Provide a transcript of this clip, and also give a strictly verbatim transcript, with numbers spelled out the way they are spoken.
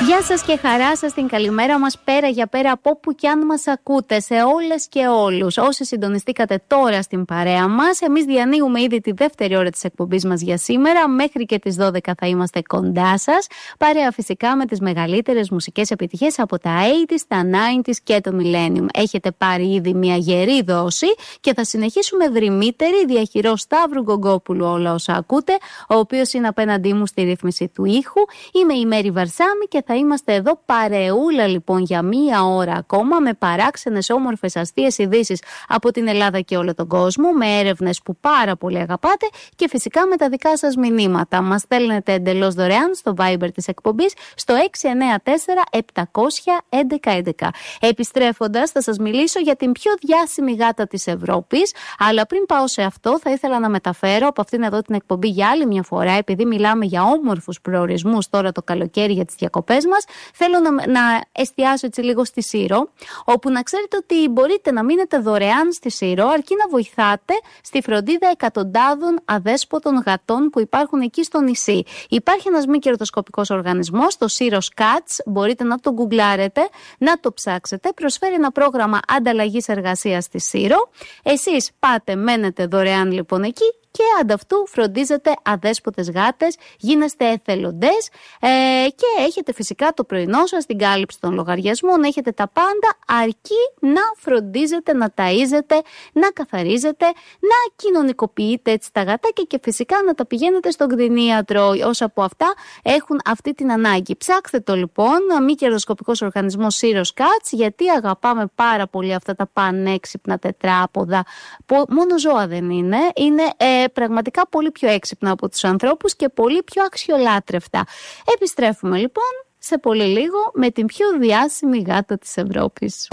Γεια σας και χαρά σας, την καλημέρα μας πέρα για πέρα από όπου κι αν μας ακούτε, σε όλες και όλους. Όσοι συντονιστήκατε τώρα στην παρέα μας, εμείς διανοίγουμε ήδη τη δεύτερη ώρα της εκπομπής μας για σήμερα. Μέχρι και τις δώδεκα θα είμαστε κοντά σας. Παρέα φυσικά με τις μεγαλύτερες μουσικές επιτυχίες από τα ογδόντα, τα ενενήντα και το Millennium. Έχετε πάρει ήδη μια γερή δόση και θα συνεχίσουμε δρυμύτερη. Διαχειρό Σταύρου Γκογκόπουλου όλα όσα ακούτε, ο οποίος είναι απέναντί μου στη ρύθμιση του ήχου. Είμαι η Μέρη Βαρσάμι και θα είμαστε εδώ παρεούλα λοιπόν για μία ώρα ακόμα με παράξενες όμορφες αστείες ειδήσεις από την Ελλάδα και όλο τον κόσμο, με έρευνες που πάρα πολύ αγαπάτε και φυσικά με τα δικά σας μηνύματα. Μας στέλνετε εντελώς δωρεάν στο Viber της εκπομπής στο έξι εννιά τέσσερα επτακόσια έντεκα έντεκα. Επιστρέφοντας θα σας μιλήσω για την πιο διάσημη γάτα της Ευρώπης, αλλά πριν πάω σε αυτό θα ήθελα να μεταφέρω από αυτήν εδώ την εκπομπή για άλλη μια φορά, επειδή μιλάμε για όμορφους προορισμούς τώρα το καλοκαίρι για τις διακοπές μας, θέλω να, να εστιάσω έτσι λίγο στη Σύρο, όπου να ξέρετε ότι μπορείτε να μείνετε δωρεάν στη Σύρο, αρκεί να βοηθάτε στη φροντίδα εκατοντάδων αδέσποτων γατών που υπάρχουν εκεί στο νησί. Υπάρχει ένας μη κερδοσκοπικός οργανισμός, το Syros Cats, μπορείτε να το γκουγκλάρετε, να το ψάξετε. Προσφέρει ένα πρόγραμμα ανταλλαγής εργασίας στη Σύρο. Εσείς πάτε, μένετε δωρεάν λοιπόν εκεί και ανταυτού φροντίζετε αδέσποτες γάτες, γίνεστε εθελοντές ε, και έχετε φυσικά το πρωινό σας, την κάλυψη των λογαριασμών, έχετε τα πάντα, αρκεί να φροντίζετε, να ταΐζετε, να καθαρίζετε, να κοινωνικοποιείτε έτσι τα γατάκια και φυσικά να τα πηγαίνετε στον κτηνίατρο, όσα από αυτά έχουν αυτή την ανάγκη. Ψάξτε το λοιπόν, μη κερδοσκοπικός οργανισμός Syros Cats, γιατί αγαπάμε πάρα πολύ αυτά τα πανέξυπνα τετράποδα, που μόνο ζώα δεν είναι, είναι ε, πραγματικά πολύ πιο έξυπνα από τους ανθρώπους και πολύ πιο αξιολάτρευτα. Επιστρέφουμε λοιπόν σε πολύ λίγο με την πιο διάσημη γάτα της Ευρώπης.